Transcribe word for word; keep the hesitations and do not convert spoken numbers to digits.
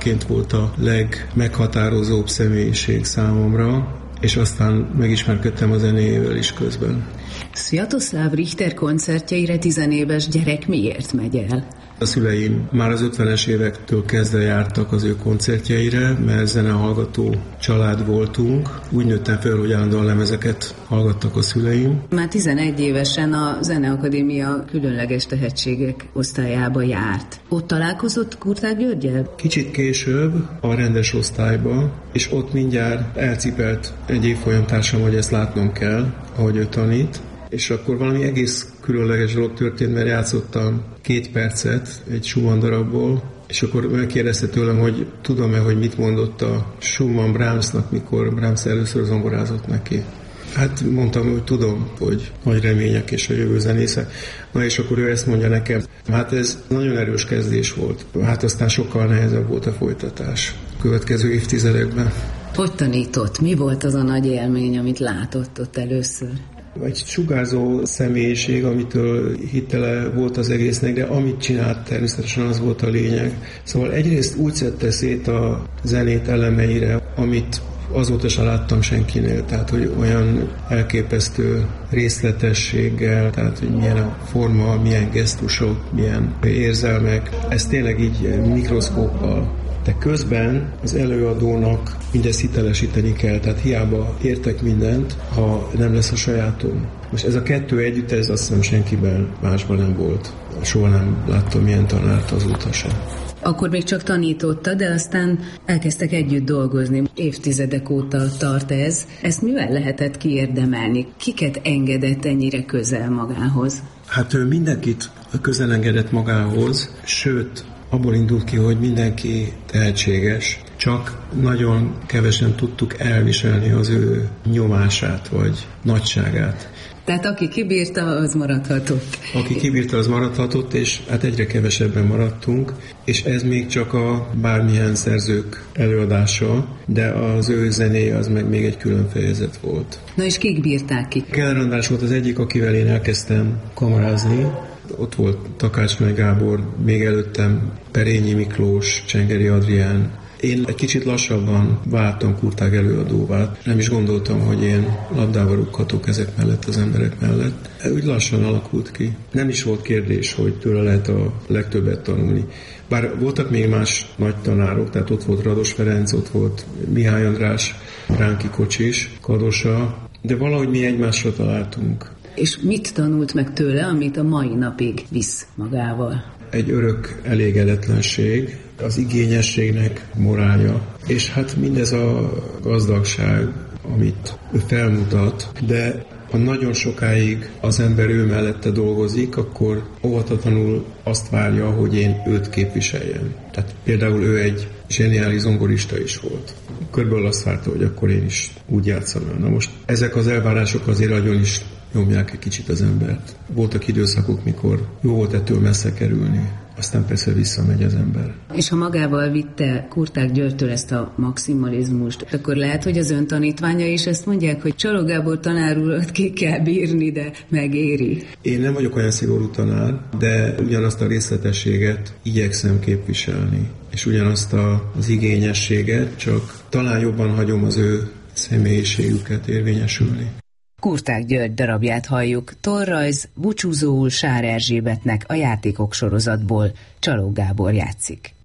tanárként volt a legmeghatározóbb személyiség számomra, és aztán megismerkedtem a zenéjével is közben. Sviatoslav Richter koncertjeire tizenéves gyerek miért megy el? A szüleim már az ötvenes évektől kezdve jártak az ő koncertjeire, mert zenehallgató család voltunk. Úgy nőttem fel, hogy állandóan lemezeket hallgattak a szüleim. Már tizenegy évesen a Zeneakadémia különleges tehetségek osztályába járt. Ott találkozott Kurtág Györggyel? Kicsit később a rendes osztályba, és ott mindjárt elcipelt egy évfolyamtársam, hogy ezt látnom kell, ahogy ő tanít. És akkor valami egész különleges dolog történt, mert játszottam két percet egy Schumann darabból, és akkor megkérdezte tőlem, hogy tudom-e, hogy mit mondott a Schumann Brahmsnak, mikor Brahms először zongorázott neki. Hát mondtam, hogy tudom, hogy nagy remények és a jövő zenésze. Na és akkor ő ezt mondja nekem. Hát ez nagyon erős kezdés volt. Hát aztán sokkal nehezebb volt a folytatás a következő évtizedekben. Hogy tanított? Mi volt az a nagy élmény, amit látott ott először? Egy sugárzó személyiség, amitől hitele volt az egésznek, de amit csinált, természetesen az volt a lényeg. Szóval egyrészt úgy szedte szét a zenét elemeire, amit azóta sem láttam senkinél, tehát hogy olyan elképesztő részletességgel, tehát hogy milyen a forma, milyen gesztusok, milyen érzelmek, ez tényleg így mikroszkóppal. De közben az előadónak mindezt hitelesíteni kell, tehát hiába értek mindent, ha nem lesz a sajátom. Most ez a kettő együtt, ez azt hiszem senkiben másban nem volt. Soha nem láttam ilyen tanárt azóta sem. Akkor még csak tanította, de aztán elkezdtek együtt dolgozni. Évtizedek óta tart ez. Ezt mivel lehetett kiérdemelni? Kiket engedett ennyire közel magához? Hát ő mindenkit közel engedett magához, sőt, abból indult ki, hogy mindenki tehetséges, csak nagyon kevesen tudtuk elviselni az ő nyomását, vagy nagyságát. Tehát aki kibírta, az maradhatott. Aki kibírta, az maradhatott, és hát egyre kevesebben maradtunk, és ez még csak a bármilyen szerzők előadása, de az ő zenéje az meg még egy külön fejezet volt. Na és kik bírták ki? Keller András volt az egyik, akivel én elkezdtem kamarázni. Ott volt Takács Nagy Gábor, még előttem Perényi Miklós, Csengeri Adrián. Én egy kicsit lassabban váltam Kurtág előadóvá. Nem is gondoltam, hogy én labdával rúghatok ezek mellett az emberek mellett. Úgy lassan alakult ki. Nem is volt kérdés, hogy tőle lehet a legtöbbet tanulni. Bár voltak még más nagy tanárok, tehát ott volt Rados Ferenc, ott volt Mihály András, Ránki Kocsis, Kadosa, de valahogy mi egymásra találtunk. És mit tanult meg tőle, amit a mai napig visz magával? Egy örök elégedetlenség, az igényességnek morálja, és hát mindez a gazdagság, amit ő felmutat, de ha nagyon sokáig az ember ő mellette dolgozik, akkor óvatatlanul azt várja, hogy én őt képviseljem. Tehát például ő egy zseniális zongorista is volt. Körülbelül azt várta, hogy akkor én is úgy játszom el. Na most ezek az elvárások azért nagyon is nyomják egy kicsit az embert. Voltak időszakok, mikor jó volt ettől messze kerülni, aztán persze visszamegy az ember. És ha magával vitte Kurtág Györgytől ezt a maximalizmust, akkor lehet, hogy az ön tanítványa is ezt mondják, hogy Csaló Gábor tanár urat ki kell bírni, de megéri. Én nem vagyok olyan szigorú tanár, de ugyanazt a részletességet igyekszem képviselni, és ugyanazt a, az igényességet, csak talán jobban hagyom az ő személyiségüket érvényesülni. Kurtág György darabját halljuk, tollrajz búcsúzóul Sár Erzsébetnek a Játékok sorozatból. Csaló Gábor játszik.